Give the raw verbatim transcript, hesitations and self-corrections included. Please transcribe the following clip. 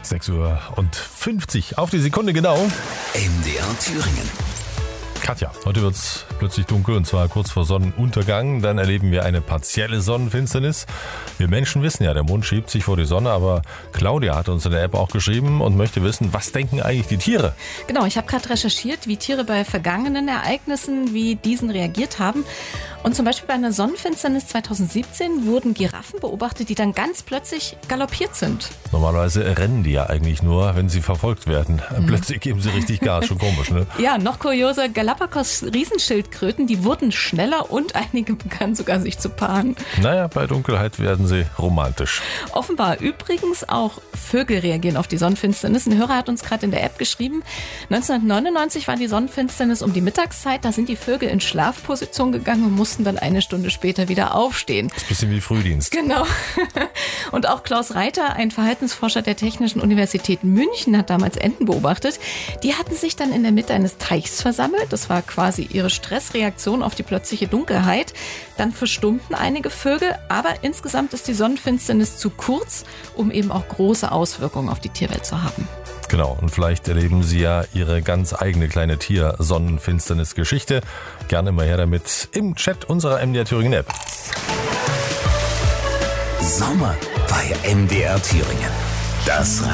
sechs Uhr fünfzig auf die Sekunde genau. M D R Thüringen. Katja, heute wird es plötzlich dunkel und zwar kurz vor Sonnenuntergang. Dann erleben wir eine partielle Sonnenfinsternis. Wir Menschen wissen ja, der Mond schiebt sich vor die Sonne, aber Claudia hat uns in der App auch geschrieben und möchte wissen, was denken eigentlich die Tiere? Genau, ich habe gerade recherchiert, wie Tiere bei vergangenen Ereignissen wie diesen reagiert haben. Und zum Beispiel bei einer Sonnenfinsternis zweitausendsiebzehn wurden Giraffen beobachtet, die dann ganz plötzlich galoppiert sind. Normalerweise rennen die ja eigentlich nur, wenn sie verfolgt werden. Mhm. Plötzlich geben sie richtig Gas, schon komisch, ne? Ja, noch kurioser, Galapagos-Riesenschildkröten, die wurden schneller und einige begannen sogar sich zu paaren. Naja, bei Dunkelheit werden sie romantisch. Offenbar übrigens auch Vögel reagieren auf die Sonnenfinsternis. Ein Hörer hat uns gerade in der App geschrieben, neunzehnhundertneunundneunzig war die Sonnenfinsternis um die Mittagszeit, da sind die Vögel in Schlafposition gegangen und mussten dann eine Stunde später wieder aufstehen. Das ist ein bisschen wie Frühdienst. Genau. Und auch Klaus Reiter, ein Verhaltensforscher der Technischen Universität München, hat damals Enten beobachtet. Die hatten sich dann in der Mitte eines Teichs versammelt. Das war quasi ihre Stressreaktion auf die plötzliche Dunkelheit. Dann verstummten einige Vögel, aber insgesamt ist die Sonnenfinsternis zu kurz, um eben auch große Auswirkungen auf die Tierwelt zu haben. Genau, und vielleicht erleben Sie ja Ihre ganz eigene kleine Tier-Sonnenfinsternis-Geschichte. Gerne mal her damit im Chat unserer M D R Thüringen App. Sommer bei M D R Thüringen. Das